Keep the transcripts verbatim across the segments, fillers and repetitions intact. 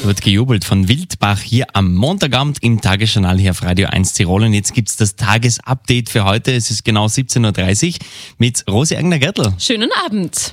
Wird gejubelt von Wildbach hier am Montagabend im Tagesjournal hier auf Radio eins Tirol. Und jetzt gibt es das Tagesupdate für heute. Es ist genau siebzehn Uhr dreißig mit Rosi Egner-Gertl. Schönen Abend.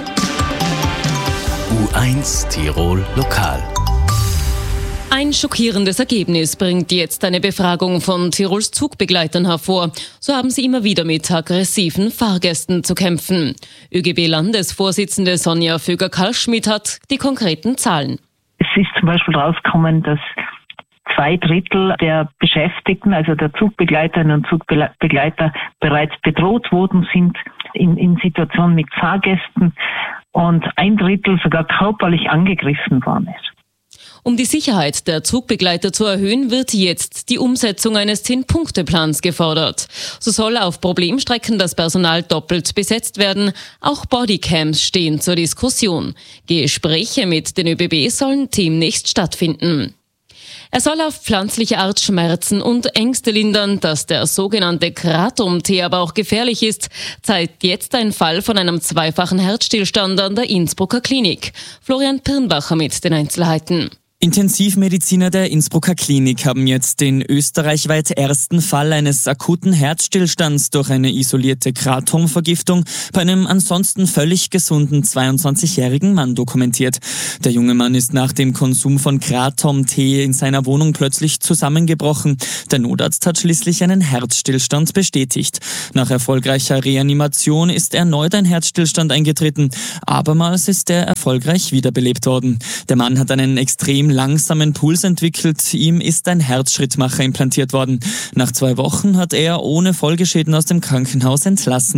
U eins Tirol Lokal. Ein schockierendes Ergebnis bringt jetzt eine Befragung von Tirols Zugbegleitern hervor. So haben sie immer wieder mit aggressiven Fahrgästen zu kämpfen. ÖGB-Landesvorsitzende Sonja Föger-Kalschmidt hat die konkreten Zahlen. Es ist zum Beispiel rausgekommen, dass zwei Drittel der Beschäftigten, also der Zugbegleiterinnen und Zugbegleiter, bereits bedroht worden sind in, in Situationen mit Fahrgästen und ein Drittel sogar körperlich angegriffen worden ist. Um die Sicherheit der Zugbegleiter zu erhöhen, wird jetzt die Umsetzung eines Zehn-Punkte-Plans gefordert. So soll auf Problemstrecken das Personal doppelt besetzt werden. Auch Bodycams stehen zur Diskussion. Gespräche mit den ÖBB sollen demnächst stattfinden. Er soll auf pflanzliche Art Schmerzen und Ängste lindern. Dass der sogenannte Kratom-Tee aber auch gefährlich ist, zeigt jetzt ein Fall von einem zweifachen Herzstillstand an der Innsbrucker Klinik. Florian Pirnbacher mit den Einzelheiten. Intensivmediziner der Innsbrucker Klinik haben jetzt den österreichweit ersten Fall eines akuten Herzstillstands durch eine isolierte Kratom-Vergiftung bei einem ansonsten völlig gesunden zweiundzwanzigjährigen Mann dokumentiert. Der junge Mann ist nach dem Konsum von Kratom-Tee in seiner Wohnung plötzlich zusammengebrochen. Der Notarzt hat schließlich einen Herzstillstand bestätigt. Nach erfolgreicher Reanimation ist erneut ein Herzstillstand eingetreten. Abermals ist er erfolgreich wiederbelebt worden. Der Mann hat einen extrem langsamen Puls entwickelt. Ihm ist ein Herzschrittmacher implantiert worden. Nach zwei Wochen hat er ohne Folgeschäden aus dem Krankenhaus entlassen